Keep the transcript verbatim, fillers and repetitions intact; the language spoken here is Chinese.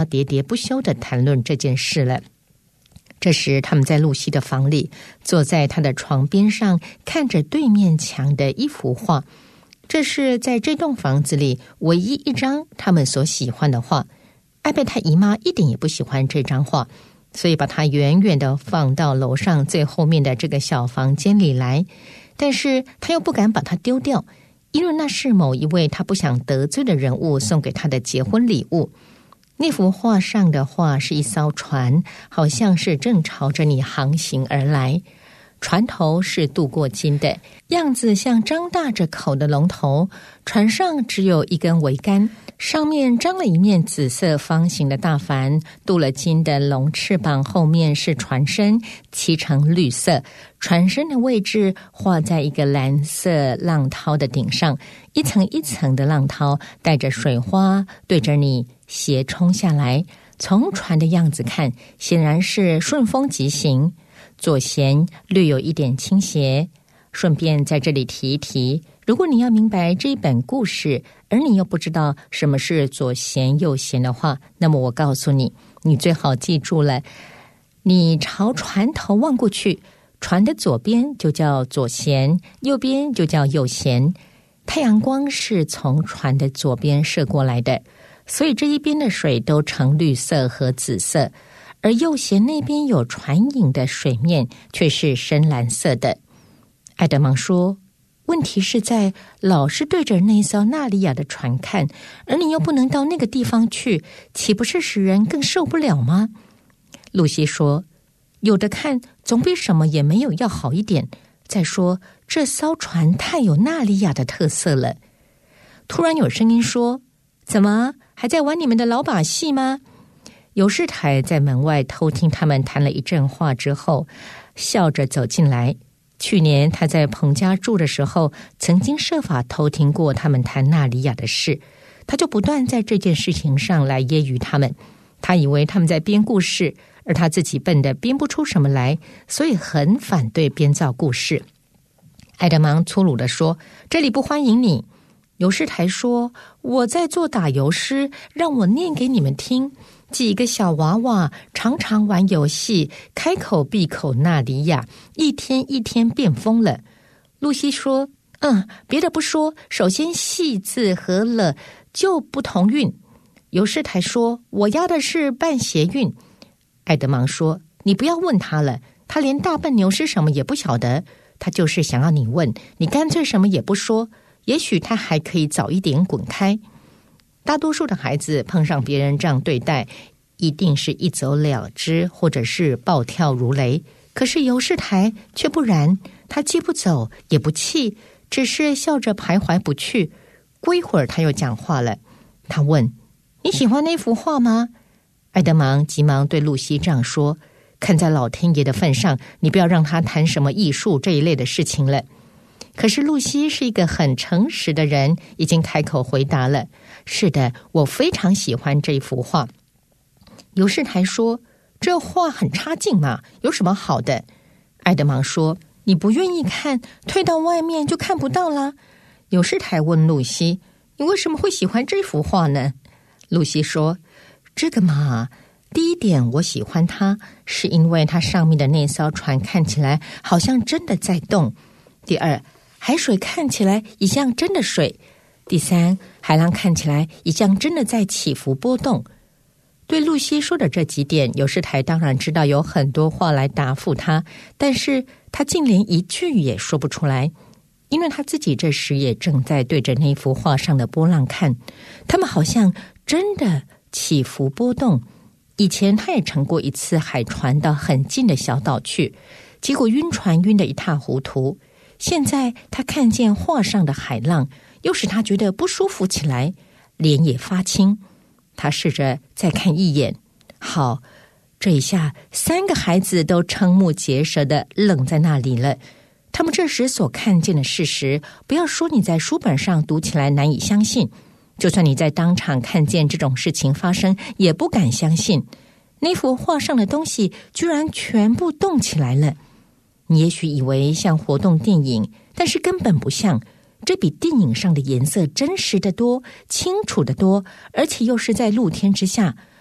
喋喋不休地谈论这件事了。这时他们在露西的房里，坐在她的床边上，看着对面墙的一幅画。这是在这栋房子里唯一一张他们所喜欢的画。艾贝太姨妈一点也不喜欢这张画，所以把它远远地放到楼上最后面的这个小房间里来。但是她又不敢把它丢掉，因为那是某一位她不想得罪的人物送给她的结婚礼物。那幅画上的画是一艘船，好像是正朝着你航行而来。船头是镀过金的，样子像张大着口的龙头。船上只有一根桅杆，上面张了一面紫色方形的大帆，镀了金的龙翅膀后面是船身，漆成绿色。船身的位置画在一个蓝色浪涛的顶上，一层一层的浪涛带着水花对着你斜冲下来。从船的样子看，显然是顺风急行，左舷略有一点倾斜。顺便在这里提一提，如果你要明白这一本故事，而你又不知道什么是左舷右舷的话，那么我告诉你，你最好记住了，你朝船头望过去，船的左边就叫左舷，右边就叫右舷。太阳光是从船的左边射过来的，所以这一边的水都呈绿色和紫色，而右舷那边有船影的水面却是深蓝色的。艾德芒说，问题是在老是对着那艘纳利亚的船看，而你又不能到那个地方去，岂不是使人更受不了吗？露西说，有的看总比什么也没有要好一点。再说这艘船太有纳利亚的特色了。突然有声音说，怎么还在玩你们的老把戏吗？尤士台在门外偷听他们谈了一阵话之后，笑着走进来。去年他在彭家住的时候，曾经设法偷听过他们谈纳利亚的事，他就不断在这件事情上来揶揄他们。他以为他们在编故事，而他自己笨得编不出什么来，所以很反对编造故事。艾德芒粗鲁地说，这里不欢迎你。尤士台说，我在做打油诗，让我念给你们听。几个小娃娃常常玩游戏，开口闭口纳利亚，一天一天变疯了。露西说，嗯，别的不说，首先细字和了就不同韵。尤士台说，我要的是半谐韵。艾德芒说，你不要问他了，他连大笨牛是什么也不晓得，他就是想要你问，你干脆什么也不说，也许他还可以早一点滚开。大多数的孩子碰上别人这样对待，一定是一走了之，或者是暴跳如雷。可是尤士台却不然，他既不走也不气，只是笑着徘徊不去。过一会儿他又讲话了，他问，你喜欢那幅画吗？艾德芒急忙对露西这样说，看在老天爷的份上，你不要让他谈什么艺术这一类的事情了。可是露西是一个很诚实的人，已经开口回答了，是的，我非常喜欢这幅画。尤士台说，这画很差劲嘛，有什么好的？艾德芒说，你不愿意看，退到外面就看不到啦。尤士台问露西，你为什么会喜欢这幅画呢？露西说，这个嘛，第一点我喜欢它，是因为它上面的那艘船看起来好像真的在动。第二，海水看起来也像真的水。第三，海浪看起来也像真的在起伏波动。对露西说的这几点，尤士台当然知道有很多话来答复他，但是他竟连一句也说不出来，因为他自己这时也正在对着那幅画上的波浪看，他们好像真的起伏波动。以前他也乘过一次海船到很近的小岛去，结果晕船晕得一塌糊涂。现在他看见画上的海浪，又使他觉得不舒服起来，脸也发青。他试着再看一眼，好，这一下三个孩子都瞠目结舌地愣在那里了。他们这时所看见的事实，不要说你在书本上读起来难以相信，就算你在当场看见这种事情发生，也不敢相信。那幅画上的东西居然全部动起来了。你也许以为像活动电影，但是根本不像，这比电影上的颜色真实得多，清楚得多，而且又是在露天之下，